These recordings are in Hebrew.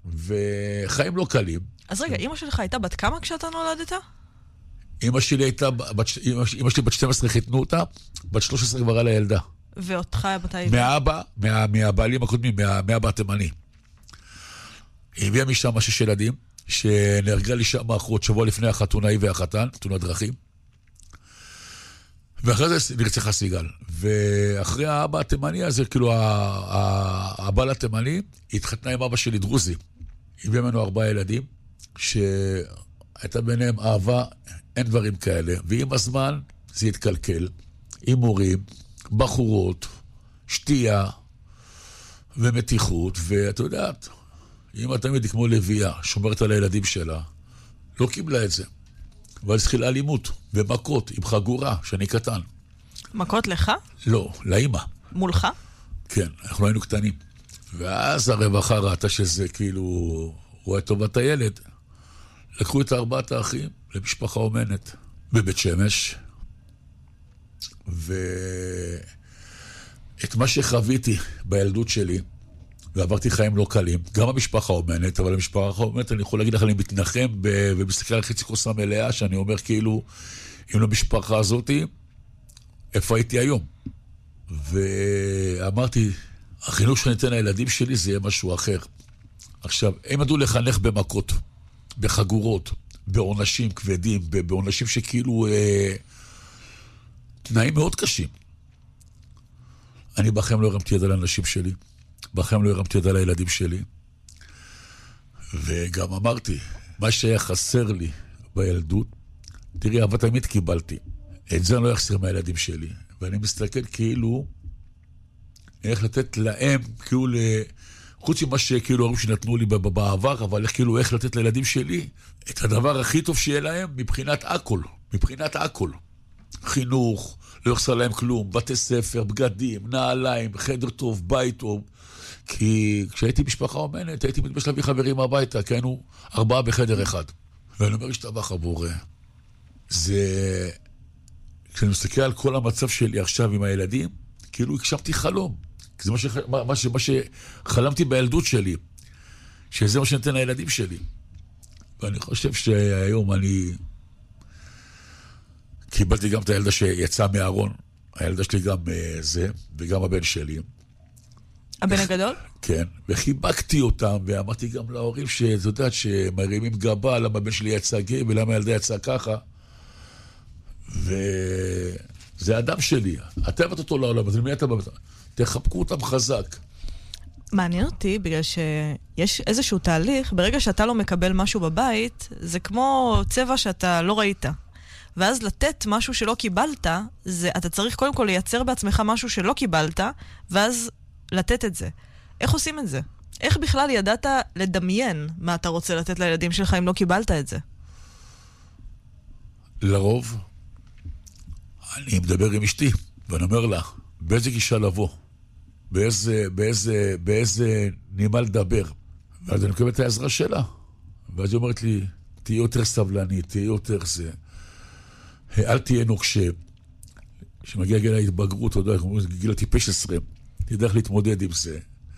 וחיים לא קלים. אז רגע, אמא שלך הייתה בת כמה כשאתה נולדת? אמא שלי בת 12 חיתנו אותה, בת 13 כבר על הילדה. ואותך מתי? מהאבא, מהבעלים הקודמים, מהאבא התימני. היא הביאה משם 6 ילדים, שנהרגה לי שם האחרות שבוע לפני החתונה, היא והחתן, תאונת דרכים. ואחרי זה נרצחה סיגל. ואחרי האבא התימני הזה, כאילו הבעל התימני, התחתנה עם אבא שלי דרוזי. הביאה ממנו 4 ילדים, שהייתה ביניהם אהבה, אין דברים כאלה. ועם הזמן זה התקלקל. הימורים, בחורות, שתייה ומתיחות, ואתה יודעת, אמא תמיד היא כמו לביאה, שומרת על הילדים שלה, לא קיבלה את זה. אבל התחילה אלימות ומכות עם חגורה, שאני קטן. מכות לך? לא, לאמא. מולך? כן, אנחנו היינו קטנים. ואז הרווחה ראתה שזה כאילו רואה טובת הילד. לקחו את 4 האחים למשפחה אומנת בבית שמש, ואת מה שחוויתי בילדות שלי, ועברתי חיים לא קלים, גם המשפחה אומנת, אבל המשפחה אומנת, אני יכול להגיד לך, אני מתנחם ומסתכל על חצי כוס המלאה, שאני אומר כאילו, אם למשפחה הזאת, איפה הייתי היום? ואמרתי, החינוך שאני אתן לילדים שלי, זה יהיה משהו אחר. עכשיו, הם ידעו לחנך במכות, בחגורות, בעונשים כבדים, בעונשים שכאילו, תנאים מאוד קשים. אני בכם לא הרמתי יד על האנשים שלי, בכם לא הרמתי יד על הילדים שלי, וגם אמרתי, מה שהיה חסר לי בילדות, תראי, אהבה תמיד קיבלתי, את זה אני לא אחסיר מהילדים שלי, ואני מסתכל כאילו, איך לתת להם, כאילו, חוץ ממה שכאילו הורים שנתנו לי בעבר, אבל איך לתת לילדים שלי, את הדבר הכי טוב שיהיה להם, מבחינת הכל, חינוך, לא יחסר להם כלום, בתי ספר, בגדים, נעליים, חדר טוב, בית טוב. כי כשהייתי משפחה אומנת, הייתי מתבש להביא חברים הביתה, כי היינו 4 בחדר אחד. ואני אומר, השתבח הבורא. זה... כשאני מסתכל על כל המצב שלי עכשיו עם הילדים, כאילו הקשבתי חלום. כי זה מה שחלמתי בילדות שלי. שזה מה שנתן לילדים שלי. ואני חושב שהיום אני... קיבלתי גם את הילדה שיצאה מהארון, הילדה שלי גם זה, וגם הבן שלי. הבן הגדול? כן, וחיבקתי אותם, ואמרתי גם להורים שאת יודעת שמרימים גבה, למה הבן שלי יצא גי, ולמה הילדה יצאה ככה. וזה האדם שלי, אתה הבאת אותו לעולם, אז למי אתה בבת? תחבקו אותם חזק. מעניין אותי, בגלל שיש איזשהו תהליך, ברגע שאתה לא מקבל משהו בבית, זה כמו צבע שאתה לא ראית. ואז לתת משהו שלא קיבלת, זה, אתה צריך קודם כל לייצר בעצמך משהו שלא קיבלת, ואז לתת את זה. איך עושים את זה? איך בכלל ידעת לדמיין מה אתה רוצה לתת לילדים שלך אם לא קיבלת את זה? לרוב, אני מדבר עם אשתי, ואני אומר לה, באיזה גישה לבוא? באיזה נימה לדבר? ואז אני מקבל את העזרה שלה. ואז היא אומרת לי, תהיה יותר סבלני, תהיה יותר זה. אל תהיה נוקשה. כשמגיע גיל ההתבגרות, אתה יודע, גיל הטיפש 20, תדע איך להתמודד עם זה.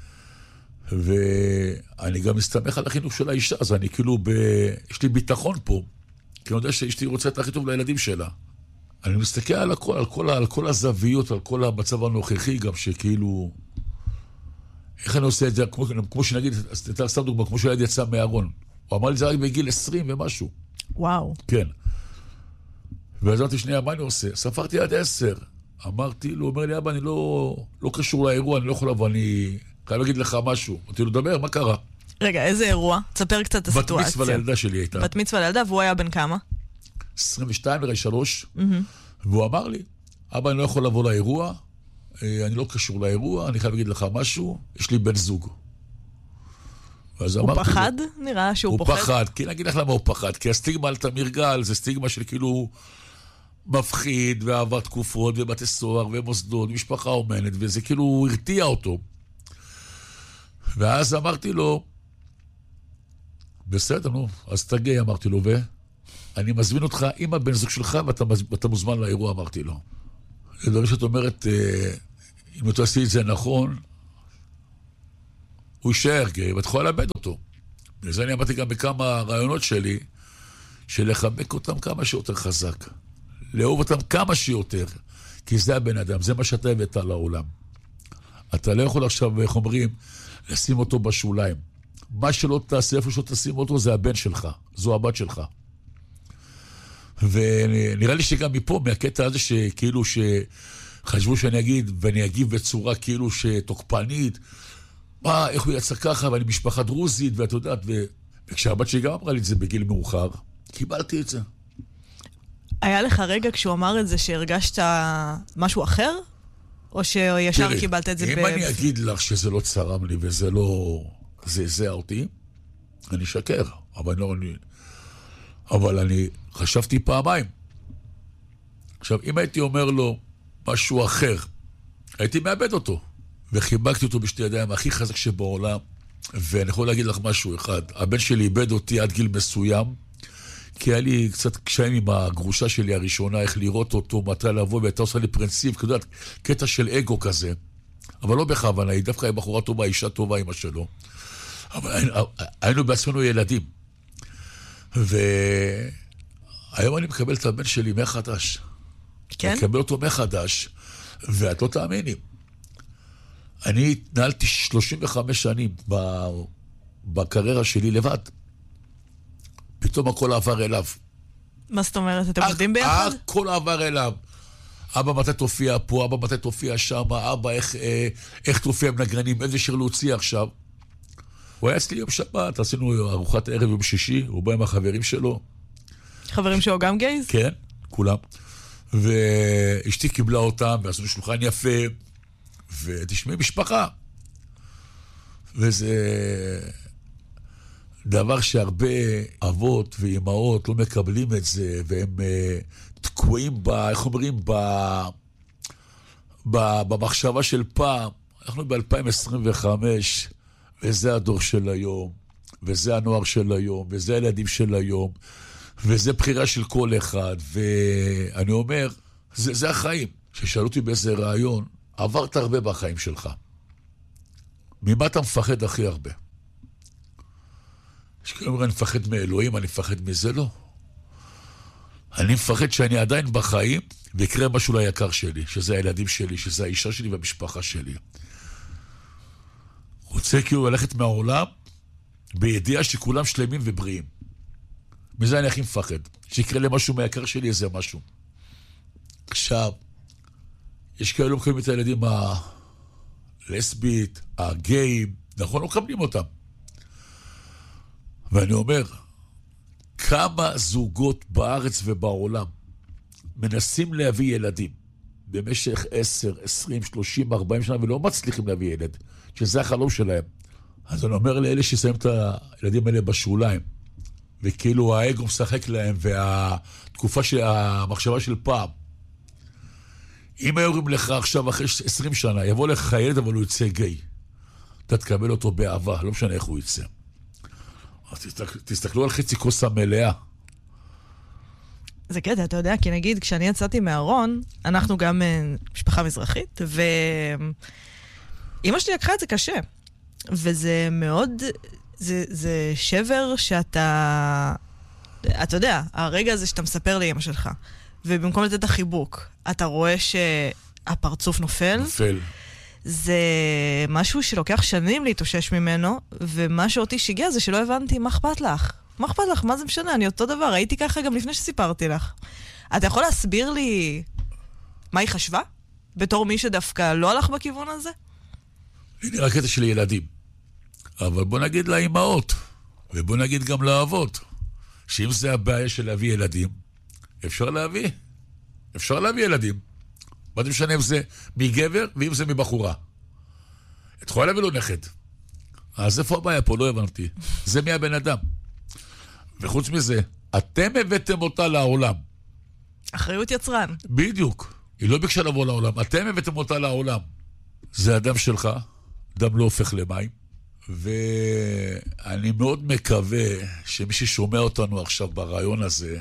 ואני גם מסתמך על החינוך של האישה, אז אני כאילו, יש לי ביטחון פה, כי אני יודע שאשתי רוצה את הכי טוב לילדים שלה. אני מסתכל על הכל, על כל הזוויות, על כל המצב הנוכחי, גם שכאילו, איך אני עושה את זה, כמו שנגיד, סתם דוגמה, כמו שהילד יצא מהארון. הוא אמר לי זה רק בגיל 20 ומשהו. וואו. כן. ואז אמרתי שנייה, מה אני עושה? ספרתי עד 10. אמרתי לו, אומר לי, אבא, אני לא קשור לאירוע, אני לא יכול לבוא, אני חייב להגיד לך משהו. אמרתי לו, דבר, מה קרה? רגע, איזה אירוע? תספר קצת את הסיטואציה. בת מצווה לילדה שלי הייתה. בת מצווה לילדה, והוא היה בן כמה? 22, נראה 3. והוא אמר לי, אבא, אני לא יכול לבוא לאירוע, אני לא קשור לאירוע, אני חייב להגיד לך משהו, יש לי בן זוג. הוא פחד? נראה שהוא פוחד. הוא פחד, כי נגיד לך למה הוא פחד, כי הסטיגמה על תמיר גל זה סטיגמה של כאילו מפחיד, ועבר תקופות, ובתי סוהר, ומוסדות, משפחה אומנת, וזה כאילו הרתיע אותו. ואז אמרתי לו, בסדר, נו, אז תגיע, אמרתי לו, ואני מזמין אותך עם הבן זוג שלך, ואתה מוזמן לאירוע, אמרתי לו. זה דבר שאת אומרת, אם אתה עשי את זה נכון, הוא יישאר גאי, ואת יכולה לאבד אותו. וזה אני אמרתי גם בכמה רעיונות שלי, שלחבק אותם כמה שיותר חזק. לאהוב אותם כמה שיותר. כי זה הבן אדם, זה מה שאתה הבאת לעולם. אתה לא יכול עכשיו, איך אומרים, לשים אותו בשוליים. מה שלא תעשה, איפה שלא תשים אותו, זה הבן שלך. זו הבת שלך. ונראה לי שגם מפה, מהקטע הזה שכאילו שחשבו שאני אגיד, ואני אגיב בצורה כאילו שתוקפנית, מה, איך הוא יצא ככה, ואני משפחה דרוזית, ואת יודעת, וכשהבת שלי גם אמרה לי את זה בגיל מאוחר, קיבלתי את זה. היה לך רגע כשהוא אמר את זה שהרגשת משהו אחר? או שישר קיבלת את זה אם אני אגיד לך שזה לא צרם לי וזה לא זעזע אותי, אני שקר, אבל אני חשבתי פעמיים. עכשיו, אם הייתי אומר לו משהו אחר, הייתי מאבד אותו, וחיבקתי אותו בשתי ידיים הכי חזק שבעולם, ואני יכול להגיד לך משהו אחד, הבן שלי איבד אותי עד גיל מסוים, כי היה לי קצת קשיים עם הגרושה שלי הראשונה, איך לראות אותו, מתי לבוא, והייתה עושה לי פרינציפ, כדאי, קטע של אגו כזה, אבל לא בכוונה, היא דווקא היא בחורה טובה, אישה טובה, אמא שלו. אבל היינו בעצמנו ילדים. והיום אני מקבל את הבן שלי מחדש. כן? אני מקבל אותו מחדש, ואת לא תאמיני. אני התנהלתי 35 שנים בקריירה שלי לבד. פתאום הכל עבר אליו. מה זאת אומרת? אתם עובדים ביחד? הכל עבר אליו. אבא מתי תופיע פה, אבא מתי תופיע שם, אבא איך תופיע עם נגרנים, איזה שיר להוציא עכשיו. הוא היה אצלי יום שבת, עשינו ארוחת ערב יום שישי, הוא בא עם החברים שלו. חברים שלו גם גייז? כן, כולם. ואשתי קיבלה אותם, ועשינו שולחן יפה, ותשמעי משפחה. וזה דבר שהרבה אבות ואימהות לא מקבלים את זה, והם תקועים איך אומרים, במחשבה של פעם. אנחנו ב-2025, וזה הדור של היום, וזה הנוער של היום, וזה הילדים של היום, וזה בחירה של כל אחד, ואני אומר, זה החיים. ששאלו אותי באיזה רעיון, עברת הרבה בחיים שלך. ממה אתה מפחד הכי הרבה? יש כאלה אומרים, אני מפחד מאלוהים, אני מפחד מזה, לא. אני מפחד שאני עדיין בחיים, ויקרה משהו ליקר שלי, שזה הילדים שלי, שזה האישה שלי והמשפחה שלי. רוצה כאילו ללכת מהעולם, בידיעה שכולם שלמים ובריאים. מזה אני הכי מפחד. שיקרה למשהו מהיקר שלי, איזה משהו. עכשיו, יש כאלה לא מקבלים את הילדים הלסבית, הגיים, נכון? לא מקבלים אותם. ואני אומר, כמה זוגות בארץ ובעולם מנסים להביא ילדים במשך 10, 20, 30, 40 שנה ולא מצליחים להביא ילד, שזה החלום שלהם. אז אני אומר לאלה ששמים את הילדים האלה בשוליים, וכאילו האגו משחק להם, והתקופה של המחשבה של פעם. אם היו אומרים לך עכשיו אחרי 20 שנה, יבוא לך ילד אבל הוא יצא גיי, אתה תקבל אותו באהבה, לא משנה איך הוא יצא. תסתכלו על חצי כוס המלאה. זה קטע, אתה יודע, כי נגיד, כשאני יצאתי מהארון, אנחנו גם משפחה מזרחית, ואמא שלי לקחה את זה קשה. וזה מאוד, זה שבר שאתה, אתה יודע, הרגע הזה שאתה מספר לאמא שלך, ובמקום לתת את החיבוק, אתה רואה שהפרצוף נופל. נופל. זה משהו שלוקח שנים להתאושש ממנו, ומה שאותי שיגע זה שלא הבנתי מה אכפת לך. מה אכפת לך? מה זה משנה? אני אותו דבר. הייתי ככה גם לפני שסיפרתי לך. אתה יכול להסביר לי מה היא חשבה? בתור מי שדווקא לא הלך בכיוון הזה? הנה רק קטע של ילדים. אבל בוא נגיד לאימהות, ובוא נגיד גם לאבות, שאם זה הבעיה של להביא ילדים, אפשר להביא. אפשר להביא ילדים. מה זה משנה אם זה מגבר ואם זה מבחורה? את יכולה להביא לו נכד. אז איפה הבעיה פה? לא הבנתי. זה מהבן אדם. וחוץ מזה, אתם הבאתם אותה לעולם. אחריות יצרן. בדיוק. היא לא ביקשה לבוא לעולם. אתם הבאתם אותה לעולם. זה הדם שלך. דם לא הופך למים. ואני מאוד מקווה שמי ששומע אותנו עכשיו ברעיון הזה,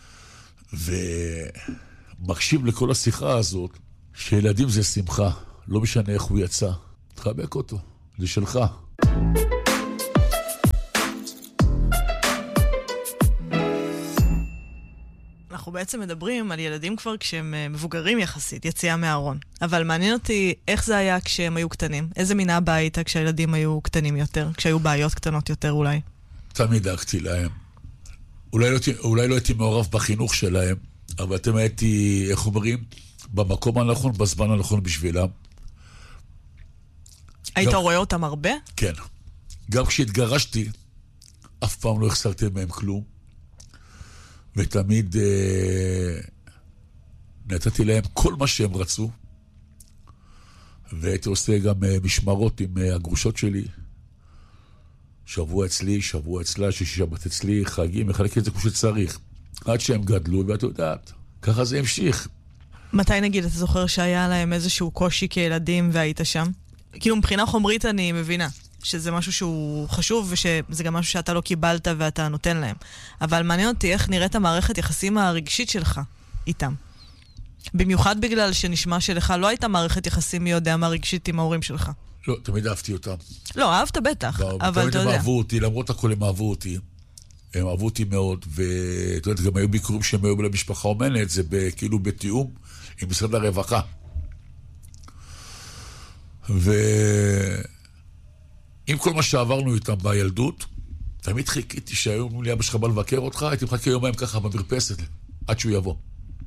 ומקשיב לכל השיחה הזאת, שילדים זה שמחה. לא משנה איך הוא יצא. תחבק אותו. זה שלך. אנחנו בעצם מדברים על ילדים כבר כשהם מבוגרים יחסית, יציאה מהארון. אבל מעניין אותי איך זה היה כשהם היו קטנים. איזה מינה הבית כשהילדים היו קטנים יותר, כשהיו בעיות קטנות יותר אולי? תמיד דאגתי להם. אולי לא הייתי מעורב בחינוך שלהם, אבל אתם הייתי, איך אומרים, במקום הנכון, בזמן הנכון בשבילם. היית רואה אותם הרבה? כן. גם כשהתגרשתי, אף פעם לא החסרתי מהם כלום. ותמיד נתתי להם כל מה שהם רצו. והייתי עושה גם משמרות עם הגרושות שלי. שבוע אצלי, שבוע אצלה, שישי שבת אצלי, חגים, מחלק את זה כמו שצריך. עד שהם גדלו, ואת יודעת, ככה זה המשיך. מתי נגיד, אתה זוכר שהיה להם איזשהו קושי כילדים והיית שם? כאילו מבחינה חומרית אני מבינה שזה משהו שהוא חשוב ושזה גם משהו שאתה לא קיבלת ואתה נותן להם. אבל מעניין אותי איך נראית המערכת יחסים הרגשית שלך איתם. במיוחד בגלל שנשמע שלך לא הייתה מערכת יחסים מי יודע מה רגשית עם ההורים שלך. לא, תמיד אהבתי אותם. לא, אהבת בטח, אבל אתה יודע. תמיד הם אהבו אותי, למרות הכל הם אהבו אותי. הם אהבו אותי מאוד, ואתה יודעת, גם היו ביקורים שהם היו למשפחה אומנת, זה כאילו בתיאום עם משרד הרווחה. ועם כל מה שעברנו איתם בילדות, תמיד חיכיתי שהיו לי אבא שלך בא לבקר אותך, הייתי מחכה יומיים ככה במרפסת, עד שהוא יבוא.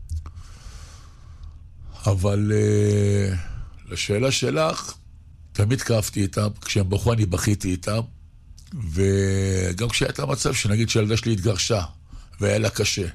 אבל לשאלה שלך, תמיד כאבתי איתם, כשהם בחרו אני בכיתי איתם, וגם כשהייתה מצב שנגיד שהילדה שלי התגרשה, והיה לה קשה,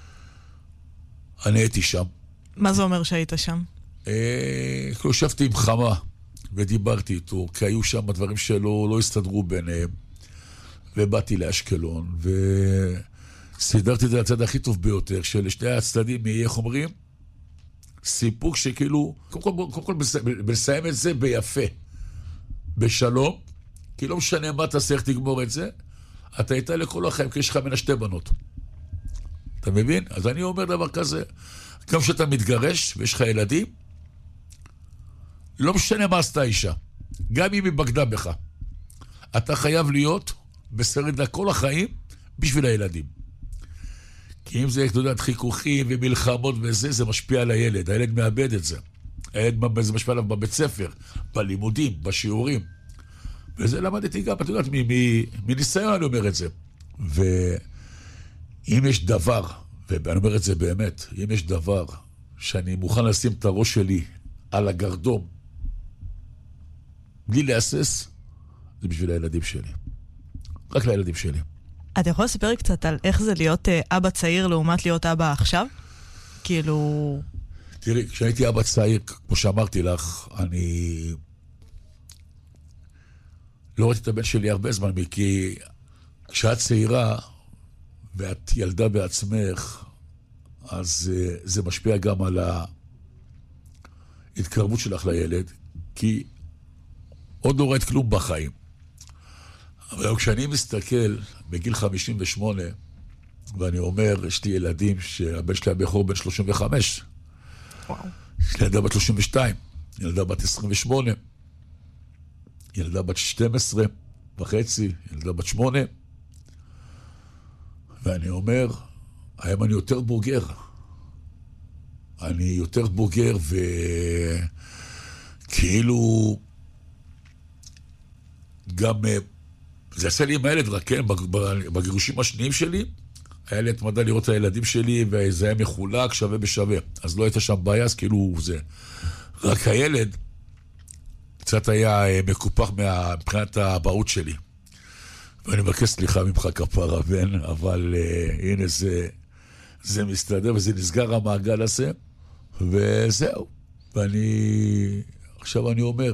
אני הייתי שם. מה זה אומר שהיית שם? ישבתי עם חמה, ודיברתי איתו, כי היו שם דברים שלא הסתדרו ביניהם, ובאתי לאשקלון, וסידרתי את זה לצד הכי טוב ביותר, שלשני הצדדים יהיה, איך אומרים, סיפוק שכאילו, קודם כל לסיים את זה ביפה, בשלום, כי לא משנה מה תעשה, איך תגמור את זה, אתה איתה לכל החיים, כי יש לך מן שתי בנות. אתה מבין? אז אני אומר דבר כזה, גם שאתה מתגרש ויש לך ילדים, לא משנה מה עשתה אישה, גם אם היא בגדה בך, אתה חייב להיות בסרט לכל החיים בשביל הילדים. כי אם זה, אתה יודע, חיכוכים ומלחמות וזה, זה משפיע על הילד. הילד מאבד את זה. הילד זה משפיע עליו בבית ספר, בלימודים, בשיעורים. וזה למדתי גם, אתה יודעת, מניסיון אני אומר את זה. ואם יש דבר, ואני אומר את זה באמת, אם יש דבר שאני מוכן לשים את הראש שלי על הגרדום, בלי להסס, זה בשביל הילדים שלי. רק לילדים שלי. אתה יכול לספר קצת על איך זה להיות אבא צעיר לעומת להיות אבא עכשיו? כאילו... תראי, כשהייתי אבא צעיר, כמו שאמרתי לך, אני לא ראיתי את הבן שלי הרבה זמן, כי כשאת צעירה ואת ילדה בעצמך, אז זה משפיע גם על ההתקרבות שלך לילד, כי עוד לא ראית כלום בחיים. אבל כשאני מסתכל בגיל 58, ואני אומר, יש לי ילדים שהבן שלי הבכור בן 35. וואו. יש לי ילדה בת 32, ילדה בת 28, ילדה בת 12 וחצי, ילדה בת 8. ואני אומר, היום אני יותר בוגר. אני יותר בוגר וכאילו גם... זה עשה לי עם הילד רק, כן, בגירושים השניים שלי, היה לי התמדה לראות את הילדים שלי, וזה היה מחולק, שווה בשווה. אז לא הייתה שם בעיה, אז כאילו זה. רק הילד קצת היה מקופח מבחינת הבאות שלי. ואני מבקש סליחה ממך כפרה בן, אבל הנה זה מסתדר, וזה נסגר המעגל הזה, וזהו. עכשיו אני אומר,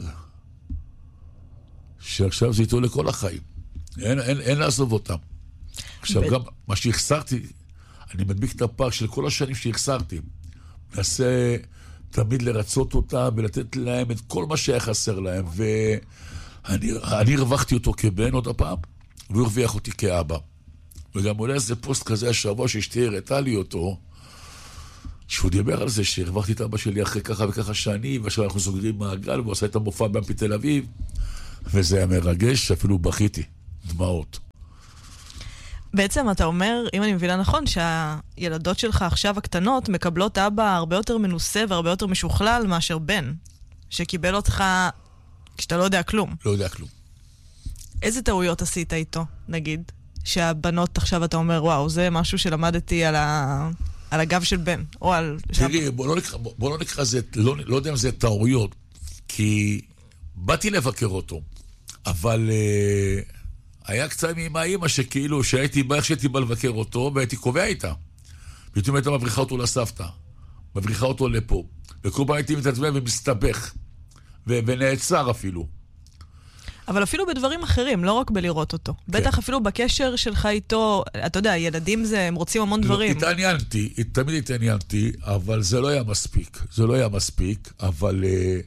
שעכשיו זה איתו לכל החיים. אין לעזוב אותם. עכשיו גם מה שהחסרתי, אני מדביק את הפער של כל השנים שהחסרתי. מנסה תמיד לרצות אותם ולתת להם את כל מה שהיה חסר להם. ואני הרווחתי אותו כבן עוד הפעם, והוא הרוויח אותי כאבא. וגם אולי איזה פוסט כזה השבוע שאשתי הראתה לי אותו, שהוא דיבר על זה שהרווחתי את אבא שלי אחרי ככה וככה שנים, ועכשיו אנחנו סוגרים מעגל, והוא עשה את המופע באמפי תל אביב, וזה היה מרגש, אפילו בכיתי, דמעות. בעצם אתה אומר, אם אני מבינה נכון, שהילדות שלך עכשיו הקטנות מקבלות אבא הרבה יותר מנוסה והרבה יותר משוכלל מאשר בן, שקיבל אותך כשאתה לא יודע כלום. לא יודע כלום. איזה טעויות עשית איתו, נגיד? שהבנות עכשיו אתה אומר, וואו, זה משהו שלמדתי על הגב של בן, או על... תראי, בוא לא נקרא זה, לא יודע אם זה טעויות, כי באתי לבקר אותו, אבל היה קצת עם האמא שכאילו, שהייתי בא לבקר אותו, והייתי קובע איתה. פתאום הייתה מבריחה אותו לסבתא, מבריחה אותו לפה, וכל פעם הייתי מתעצבן ומסתבך, ונעצר אפילו. אבל אפילו בדברים אחרים, לא רק בלראות אותו. כן. בטח אפילו בקשר שלך איתו, אתה יודע, ילדים הם רוצים המון דברים. תמיד התעניינתי, אבל זה לא היה מספיק. זה לא היה מספיק, אבל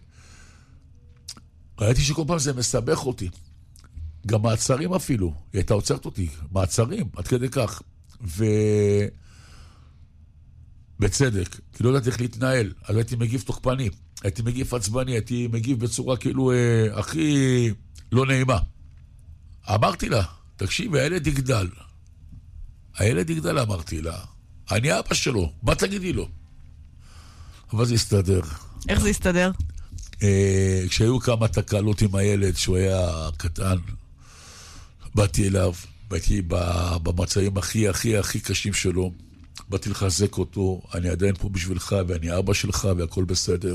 ראיתי שכל פעם זה מסבך אותי. גם מעצרים אפילו. היא הייתה עוצרת אותי. מעצרים, עד כדי כך. בצדק, כי לא יודעת איך להתנהל. אז הייתי מגיב תוקפני, הייתי מגיב עצבני, הייתי מגיב בצורה כאילו הכי לא נעימה. אמרתי לה, תקשיב, הילד יגדל. הילד יגדל, אמרתי לה. אני אבא שלו, מה תגידי לו? אבל זה הסתדר. איך זה הסתדר? כשהיו כמה תקלות עם הילד, שהוא היה קטן, באתי אליו, באתי במצעים הכי קשים שלו, באתי לחזק אותו, אני עדיין פה בשבילך, ואני אבא שלך, והכל בסדר.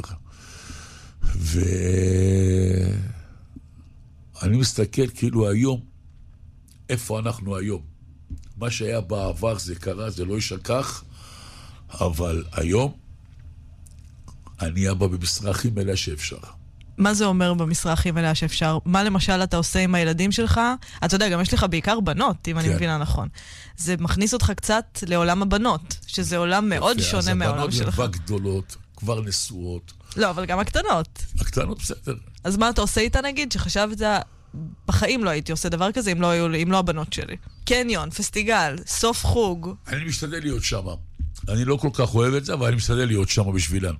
אני מסתכל כאילו היום, איפה אנחנו היום. מה שהיה בעבר זה קרה, זה לא ישכח, אבל היום, אני אבא במשרה הכי מלאה שאפשר. מה זה אומר במשרה הכי מלאה שאפשר? מה למשל אתה עושה עם הילדים שלך? אתה יודע, גם יש לך בעיקר בנות, אם אני מבינה נכון. זה מכניס אותך קצת לעולם הבנות, שזה עולם מאוד שונה מהעולם שלך. אז הבנות הן גדולות, כבר נשואות. לא, אבל גם הקטנות. הקטנות בסדר. אז מה אתה עושה איתה נגיד? שחשבת, בחיים לא הייתי עושה דבר כזה אם לא הבנות שלי. קניון, פסטיגל, סוף חוג. אני משתדל להיות שם. אני לא כל כך אוהב את זה, אבל אני משתדל להיות שם בשבילן.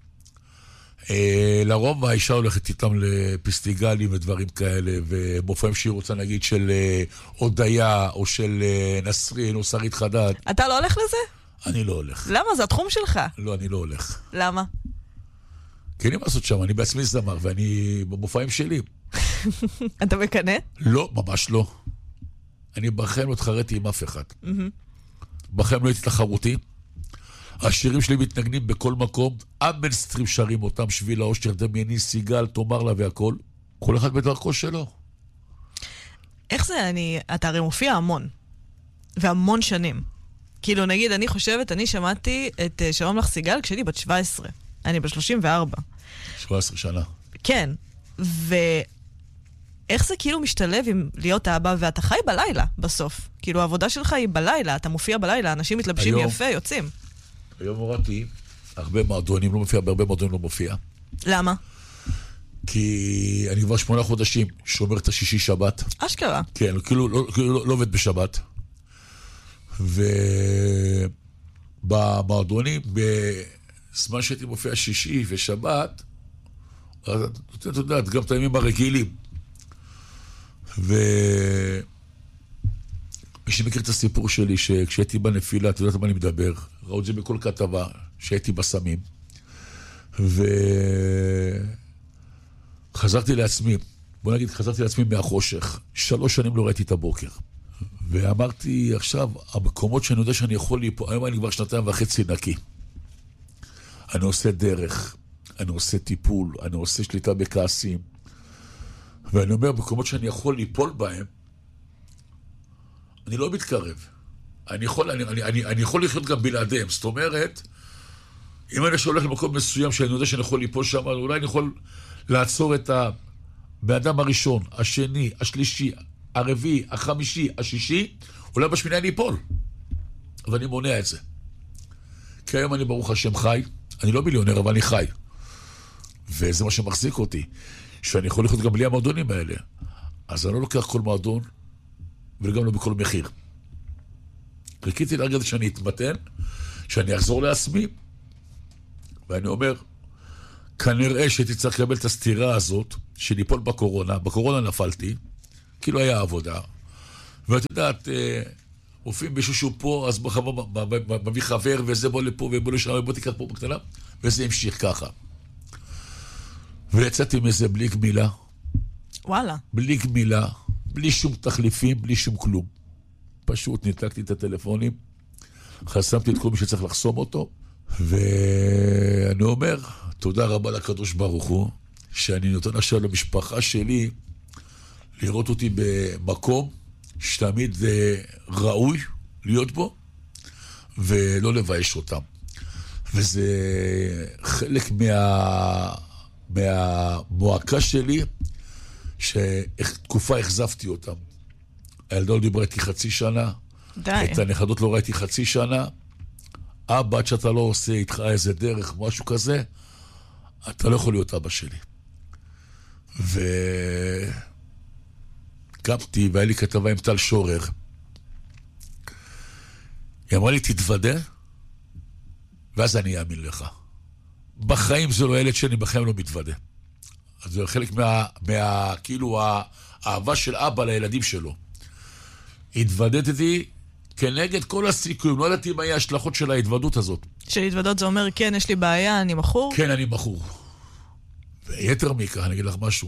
לרוב האישה הולכת איתם לפסטיגלים ודברים כאלה, ומופעים שהיא רוצה נגיד של הודיה, או של נסרין, או שרית חדד. אתה לא הולך לזה? אני לא הולך. למה? זה התחום שלך. לא, אני לא הולך. למה? כי אני מה לעשות שם, אני בעצמי זמר, ואני במופעים שלי. אתה מקנא? לא, ממש לא. אני בחיים לא התחרתי עם אף אחד. בחיים לא הייתי תחרותי. השירים שלי מתנגנים בכל מקום, המיינסטרים שרים אותם, שביל האושר, דמייני, סיגל, תאמר לה והכל. כל אחד בדרכו שלו. איך זה, אתה הרי מופיע המון, והמון שנים. כאילו נגיד, אני חושבת, אני שמעתי את שלום לך סיגל כשאני בת 17. אני בת 34. 17 שנה. כן, ואיך זה כאילו משתלב עם להיות האבא, ואתה חי בלילה בסוף. כאילו העבודה שלך היא בלילה, אתה מופיע בלילה, אנשים מתלבשים יפה, יוצאים. היום הורדתי, הרבה מועדונים לא מופיע, בהרבה מועדונים לא מופיע. למה? כי אני כבר 8 חודשים שומר את השישי שבת. אשכרה. כן, כאילו לא עובד בשבת. ובמועדונים, בזמן שהייתי מופיע שישי ושבת, אז אתה יודעת, גם את הימים הרגילים. מי שמכיר את הסיפור שלי, שכשהייתי בנפילה, אתה יודעת מה אני מדבר, ראו את זה בכל כתבה, שהייתי בסמים, וחזרתי לעצמי, בוא נגיד, חזרתי לעצמי מהחושך, 3 שנים לא ראיתי את הבוקר, ואמרתי עכשיו, המקומות שאני יודע שאני יכול ליפול, היום אני כבר 2.5 נקי, אני עושה דרך, אני עושה טיפול, אני עושה שליטה בכעסים, ואני אומר, מקומות שאני יכול ליפול בהם, אני לא מתקרב. אני יכול לחיות גם בלעדיהם. זאת אומרת, אם אני שהולך למקום מסוים שאני יודע שאני יכול ליפול שם, אולי אני יכול לעצור את באדם הראשון, השני, השלישי, הרביעי, החמישי, השישי, אולי בשמיני אני אפול. אבל אני מונע את זה. כי היום אני ברוך השם חי, אני לא מיליונר, אבל אני חי. וזה מה שמחזיק אותי, שאני יכול לחיות גם בלי המועדונים האלה. אז אני לא לוקח כל מועדון, וגם לא בכל מחיר. חיכיתי לרגע הזה שאני אתמתן, שאני אחזור לעצמי, ואני אומר, כנראה שהייתי צריך לקבל את הסתירה הזאת, שליפול בקורונה נפלתי, כאילו היה עבודה, ואת יודעת, מופיעים מישהו שהוא פה, אז מביא חבר, וזה בוא לפה, ובוא לשם, ובוא תיקח פה בקטנה, וזה המשיך ככה. ויצאתי מזה בלי גמילה. וואלה. בלי גמילה, בלי שום תחליפים, בלי שום כלום. פשוט ניתקתי את הטלפונים, חסמתי את כל מי שצריך לחסום אותו, ואני אומר, תודה רבה לקדוש ברוך הוא, שאני נותן עכשיו למשפחה שלי לראות אותי במקום שתמיד ראוי להיות בו, ולא לבייש אותם. וזה חלק מהמועקה שלי, שתקופה החזפתי אותם. הילדה לא דיברה איתי חצי שנה, די. את הנכדות לא ראיתי חצי שנה, אבא, עד שאתה לא עושה איתך איזה דרך, משהו כזה, אתה לא יכול להיות אבא שלי. קמתי, והיה לי כתבה עם טל שורר. היא אמרה לי, תתוודה, ואז אני אאמין לך. בחיים זה לא ילד שלי, בחיים לא מתוודה. אז זה חלק כאילו, האהבה של אבא לילדים שלו. התוודדתי כנגד כל הסיכויים, לא ידעתי מה יהיה ההשלכות של ההתוודות הזאת. שלהתוודות זה אומר, כן, יש לי בעיה, אני מכור? כן, אני מכור. ויתר מכך, אני אגיד לך משהו.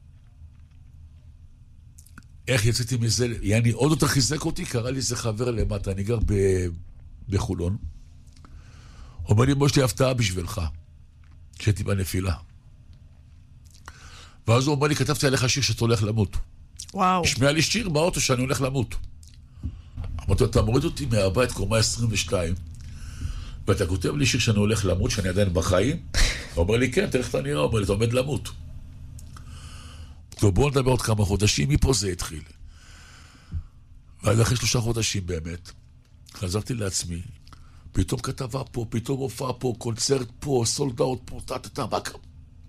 איך יצאתי מזה? יעני, עוד יותר חיזק אותי, קרא לי איזה חבר למטה, אני גר בחולון. אומר לי, יש לי הפתעה בשבילך, כשהייתי בנפילה. ואז הוא אומר לי, כתבתי עליך שיר שאתה הולך למות. וואו. השמיע לי שיר באוטו שאני הולך למות. אמרתי, אתה מוריד אותי מהבית קומה 22, ואתה כותב לי שיר שאני הולך למות, שאני עדיין בחיים? הוא אומר לי, כן, תראה איך אתה נראה, הוא אומר לי, אתה עומד למות. טוב, בואו נדבר עוד כמה חודשים, מפה זה התחיל. ואז אחרי 3 חודשים באמת, חזרתי לעצמי, פתאום כתבה פה, פתאום הופעה פה, קונצרט פה, סולדאות פה, מה קרה?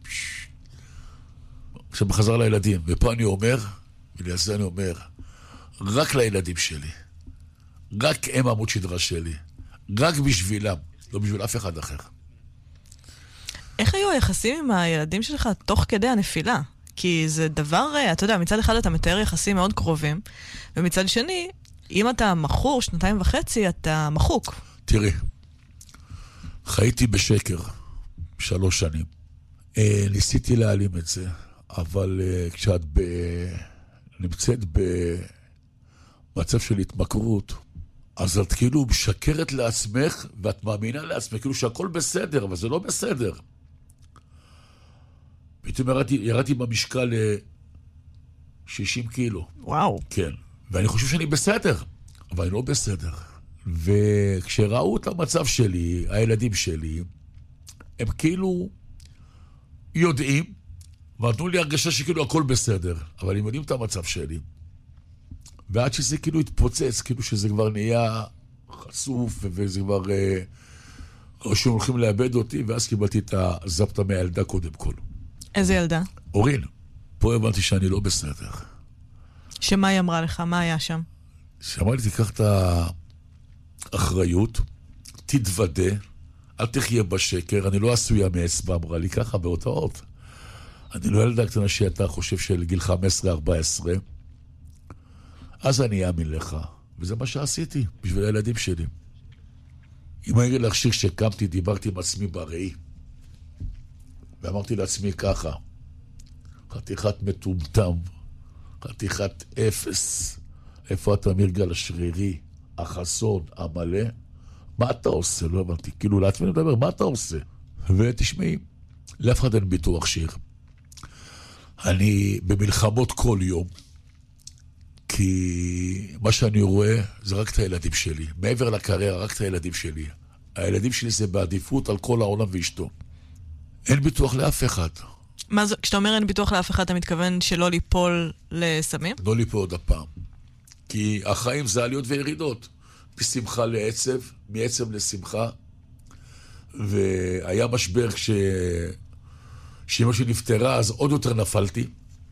עכשיו בחזר לילדים, ופה אני אומר, ולזה אני אומר, רק לילדים שלי, רק הם עמוד שדרה שלי, רק בשבילם, לא בשביל אף אחד אחר. איך היו היחסים עם הילדים שלך תוך כדי הנפילה? כי זה דבר, אתה יודע, מצד אחד אתה מתאר יחסים מאוד קרובים, ומצד שני, אם אתה מכור 2.5, אתה מחוק. תראי, חייתי בשקר 3 שנים. ניסיתי להעלים את זה, אבל כשאת נמצאת במצב של התמכרות, אז את כאילו משקרת לעצמך, ואת מאמינה לעצמך, כאילו שהכל בסדר, אבל זה לא בסדר. פתאום ירדתי במשקל 60 קילו. וואו. כן. ואני חושב שאני בסדר, אבל אני לא בסדר. וכשראו את המצב שלי, הילדים שלי, הם כאילו יודעים, ונתנו לי הרגשה שכאילו הכל בסדר, אבל הם יודעים את המצב שלי. ועד שזה כאילו התפוצץ, כאילו שזה כבר נהיה חשוף, וזה כבר שהם הולכים לאבד אותי, ואז קיבלתי את הזפתה מהילדה קודם כל. איזה ילדה? אורין. פה הבנתי שאני לא בסדר. שמה היא אמרה לך? מה היה שם? שאמרה לי, תיקח את האחריות, תתוודה, אל תחיה בשקר, אני לא עשויה מאצבע, אמרה לי ככה באותות. אני לא ילדה קטנה שאתה חושב של גיל 15-14, אז אני אאמין לך. וזה מה שעשיתי, בשביל הילדים שלי. אם אני אגיד לך שיר שקמתי, דיברתי עם עצמי בראי, ואמרתי לעצמי ככה, חתיכת מטומטם, חתיכת אפס, איפה אתה מרגל השרירי, החסון, המלא? מה אתה עושה? לא אמרתי, כאילו לעצמי לדבר, מה אתה עושה? ותשמעי, לאף אחד אין ביטוח שיר. אני במלחמות כל יום, כי מה שאני רואה זה רק את הילדים שלי. מעבר לקריירה, רק את הילדים שלי. הילדים שלי זה בעדיפות על כל העולם ואשתו. אין ביטוח לאף אחד. מה זה, כשאתה אומר אין ביטוח לאף אחד, אתה מתכוון שלא ליפול לסמים? לא ליפול עוד הפעם. כי החיים זה עליות וירידות. משמחה לעצב, מעצב לשמחה. והיה משבר שאמא שלי נפטרה, אז עוד יותר נפלתי.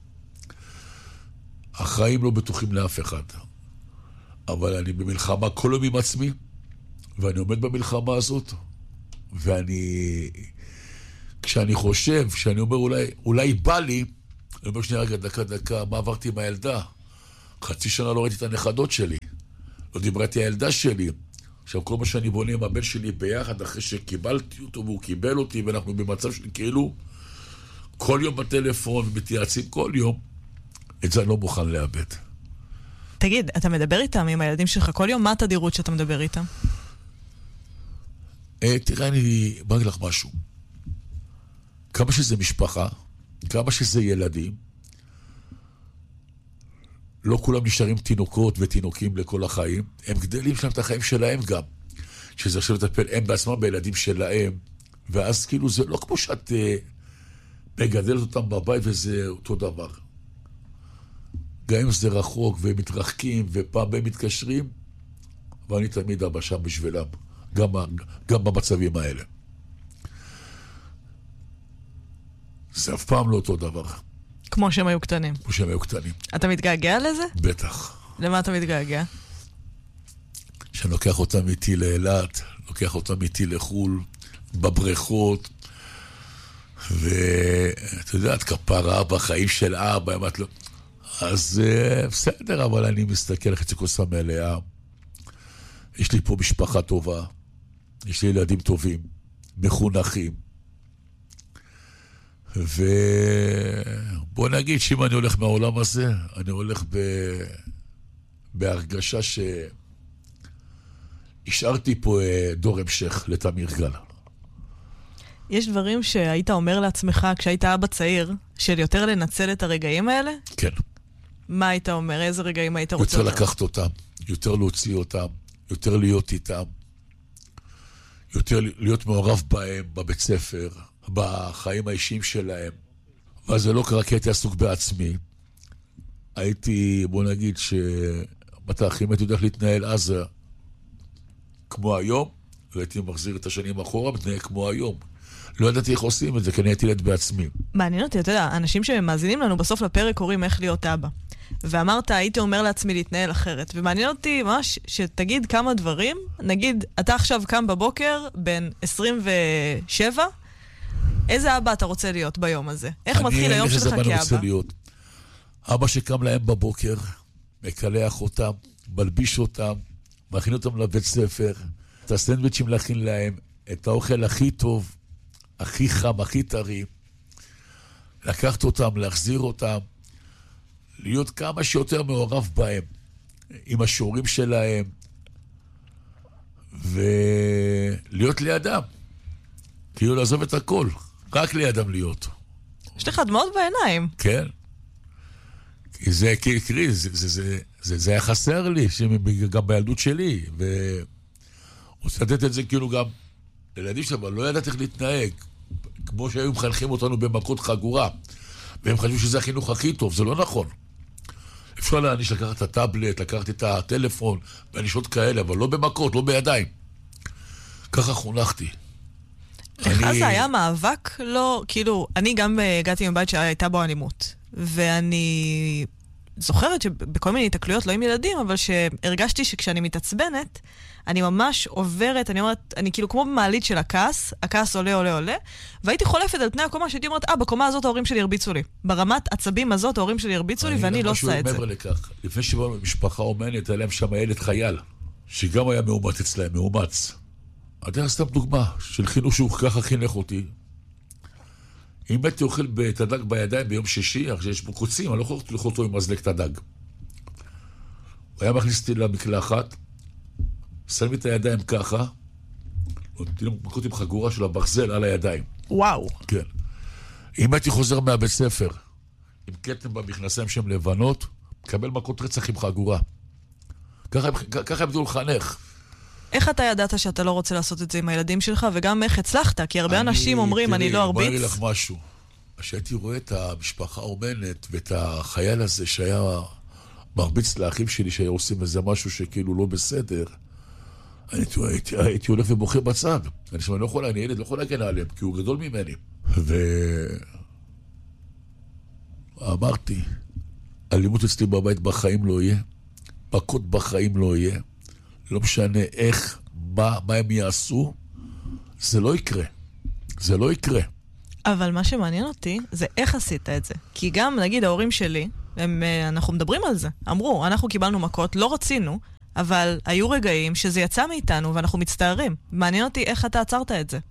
החיים לא בטוחים לאף אחד. אבל אני במלחמה כל יום עם עצמי, ואני עומד במלחמה הזאת, ואני... כשאני חושב, כשאני אומר אולי בא לי, אני אומר שנייה רגע, דקה, מה עברתי עם הילדה? 0.5 שנה לא ראיתי את הנכדות שלי. לא דיברה איתי הילדה שלי. עכשיו, כל מה שאני בונה עם הבן שלי ביחד, אחרי שקיבלתי אותו והוא קיבל אותי, ואנחנו במצב של כאילו, כל יום בטלפון, מתייעצים כל יום, את זה אני לא מוכן לאבד. תגיד, אתה מדבר איתם, עם הילדים שלך כל יום? מה התדירות שאתה מדבר איתם? תראה, אני בא לך משהו. כמה שזה משפחה, כמה שזה ילדים, לא כולם נשארים תינוקות ותינוקים לכל החיים, הם גדלים שם את החיים שלהם גם. שזה עכשיו לטפל הם בעצמם בילדים שלהם, ואז כאילו זה לא כמו שאת מגדלת אותם בבית וזה אותו דבר. גם אם זה רחוק והם מתרחקים ופעם הם מתקשרים, ואני תמיד אבא שם בשבילם, גם במצבים האלה. זה אף פעם לא אותו דבר. כמו שהם היו קטנים. כמו שהם היו קטנים. אתה מתגעגע לזה? בטח. למה אתה מתגעגע? שאני לוקח אותם איתי לאילת, לוקח אותם איתי לחול, בבריכות, ואתה יודעת, כפרה בחיים של אבא, אם את לא... אז בסדר, אבל אני מסתכל חצי כוס המלאה. יש לי פה משפחה טובה, יש לי ילדים טובים, מחונכים. ובוא נגיד שאם אני הולך מהעולם הזה, אני הולך בהרגשה שהשארתי פה דור המשך לתמיר גל. יש דברים שהיית אומר לעצמך כשהיית אבא צעיר, של יותר לנצל את הרגעים האלה? כן. מה היית אומר? איזה רגעים היית רוצה? יותר לקחת אותם, יותר להוציא אותם, יותר להיות איתם, יותר להיות מעורב בהם, בבית ספר, בחיים האישיים שלהם. ואז זה לא קרה כי הייתי עסוק בעצמי. הייתי, בוא נגיד שבתאחים הייתי יודע להתנהל אז כמו היום, והייתי מחזיר את השנים אחורה, מתנהל כמו היום. לא ידעתי איך עושים את זה, כי אני הייתי ילד בעצמי. מעניין אותי, אתה יודע, אנשים שמאזינים לנו בסוף לפרק קוראים איך להיות אבא. ואמרת, הייתי אומר לעצמי להתנהל אחרת. ומעניין אותי ממש שתגיד כמה דברים. נגיד, אתה עכשיו קם בבוקר, בין 27, איזה אבא אתה רוצה להיות ביום הזה? איך מתחיל היום שלך כאבא? אני רוצה להיות. אבא שקם להם בבוקר, מקלח אותם, מלביש אותם, מכין אותם לבית ספר, את הסנדוויצ'ים להכין להם, את האוכל הכי טוב, הכי חם, הכי טרי, לקחת אותם, להחזיר אותם, להיות כמה שיותר מעורב בהם, עם השיעורים שלהם, ולהיות לידם. כאילו לעזוב את הכל, רק לידם להיות. יש לך דמעות בעיניים. כן. כי זה, קרי, זה היה חסר לי, גם בילדות שלי, ורוצה לתת את זה כאילו גם לילדים שלהם, אבל לא ידעת איך להתנהג, כמו שהיו מחנכים אותנו במכות חגורה, והם חשבו שזה החינוך הכי טוב, זה לא נכון. אפשר להניש לקחת את הטאבלט, לקחת את הטלפון, ואנישות כאלה, אבל לא במכות, לא בידיים. ככה חונכתי. לך זה היה מאבק? לא, כאילו, אני גם הגעתי מבית שהייתה בו אלימות, ואני זוכרת שבכל מיני התקלויות, לא עם ילדים, אבל שהרגשתי שכשאני מתעצבנת, אני ממש עוברת, אני אומרת, אני כאילו כמו במעלית של הכעס עולה, עולה, עולה, והייתי חולפת על פני הקומה שהייתי אומרת, בקומה הזאת ההורים שלי הרביצו לי. ברמת עצבים הזאת ההורים שלי הרביצו לי, ואני לא עושה את זה. מעבר לכך, לפני שבאנו משפחה אומנת, היה להם שם ילד חייל, שגם היה מאומץ אצלהם, מאומץ. אתה יודע, סתם דוגמה של חינוך שהוא ככה חינך אותי. אם הייתי אוכל את הדג בידיים ביום שישי, אחרי שיש בו קוצים, אני לא יכול לאכול אותו עם מזלק את הדג. הוא היה מכניס אותי למקלחת, שם את הידיים ככה, נותנים מכות עם חגורה של הברזל על הידיים. וואו. כן. אם הייתי חוזר מהבית ספר, עם קטן במכנסיים שהם לבנות, מקבל מכות רצח עם חגורה. ככה הם ידעו לחנך. איך אתה ידעת שאתה לא רוצה לעשות את זה עם הילדים שלך, וגם איך הצלחת? כי הרבה אנשים אומרים, אני לא ארביץ. בוא נגיד לך משהו. כשהייתי רואה את המשפחה האומנת, ואת החייל הזה שהיה מרביץ לאחים שלי, שהיו עושים איזה משהו שכאילו לא בסדר, הייתי הולך ובוחר בצד. אני לא יכול, אני ילד לא יכול להגן עליהם, כי הוא גדול ממני. ואמרתי, אלימות אצלי בבית בחיים לא יהיה, מכות בחיים לא יהיה, לא משנה איך, מה הם יעשו, זה לא יקרה. זה לא יקרה. אבל מה שמעניין אותי זה איך עשית את זה. כי גם, נגיד, ההורים שלי, אנחנו מדברים על זה. אמרו, אנחנו קיבלנו מכות, לא רצינו, אבל היו רגעים שזה יצא מאיתנו ואנחנו מצטערים. מעניין אותי איך אתה עצרת את זה.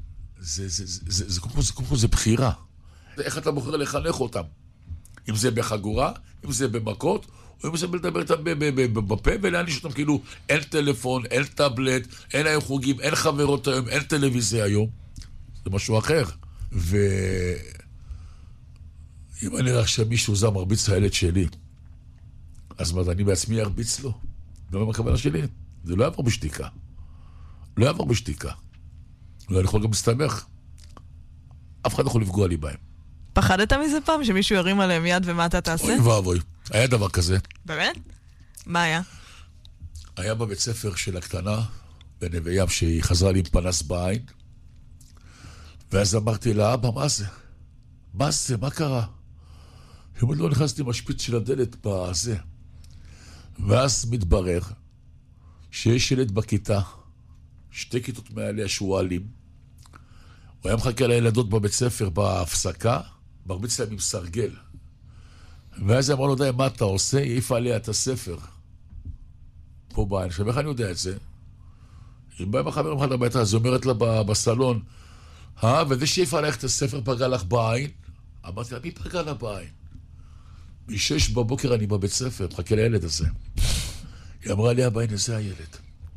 זה בחירה. איך אתה בוחר לחנך אותם? אם זה בחגורה, אם זה במכות, או אם זה לדבר איתם בפה ולהניש אותם, כאילו אין טלפון, אין טאבלט, אין היום חוגים, אין חברות היום, אין טלוויזיה היום. זה משהו אחר. ואם אני רואה שמישהו זה מרביץ לילד שלי, אז מה, אני בעצמי ארביץ לו? זה לא הכוונה שלי. זה לא יעבור בשתיקה. לא יעבור בשתיקה. אני יכול גם להסתמך. אף אחד לא יכול לפגוע לי בהם. פחדת מזה פעם שמישהו ירים עליהם יד ומה אתה תעשה? אוי ואבוי. היה דבר כזה. באמת? מה היה? היה בבית ספר של הקטנה, בנווה ים, שהיא חזרה לי עם פנס בעין. ואז אמרתי לה, אבא, מה זה? מה זה? מה קרה? היא אומרת, לא נכנסתי משפיץ של הדלת בזה. ואז מתברר שיש ילד בכיתה, 2 כיתות מעליה שהוא אלים. הוא היה מחכה לילדות בבית ספר בהפסקה, מרביץ להם עם סרגל. ואז היא אמרה לו, די, מה אתה עושה? היא העיפה עליה את הספר. פה בעין. עכשיו, איך אני יודע את זה? היא באה עם החברים אחד הביתה, אז היא אומרת לה בסלון, וזה שהעיפה עלייך את הספר פגע לך בעין? אמרתי לה, מי פגע לה בעין? מ-6 בבוקר אני בבית ספר, מחכה לילד הזה. היא אמרה לי, הבעין, זה הילד.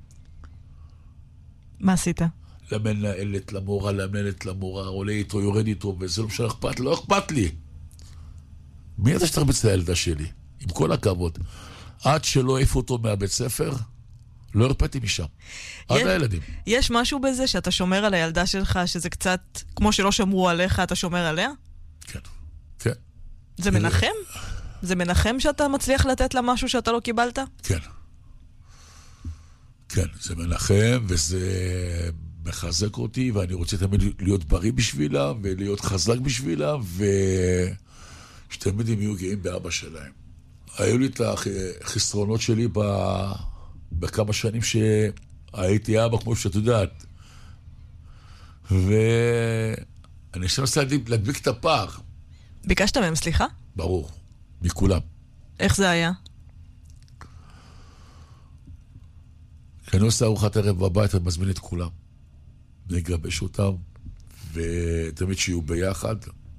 מה עשית? למנהלת, למורה, עולה איתו, יורד איתו, וזה לא משנה, לא אכפת לי. מי אתה שתרביץ לילדה שלי? עם כל הכבוד. עד שלא העיפו אותו מהבית ספר, לא הרפאתי משם. עד הילדים. יש משהו בזה שאתה שומר על הילדה שלך, שזה קצת, כמו שלא שמרו עליך, אתה שומר עליה? כן, כן. זה מנחם? זה מנחם שאתה מצליח לתת לה משהו שאתה לא קיבלת? כן. כן, זה מנחם, וזה מחזק אותי, ואני רוצה תמיד להיות בריא בשבילה, ולהיות חזק בשבילה, שתמיד הם יהיו גאים באבא שלהם. היו לי את החסרונות שלי בכמה שנים שהייתי אבא, כמו שאת יודעת. ואני חושב להדביק את הפער. ביקשת מהם סליחה? ברור, מכולם. איך זה היה? כשאני עושה ארוחת ערב בבית, אני מזמין את כולם. נגבש אותם, ותמיד שיהיו ביחד.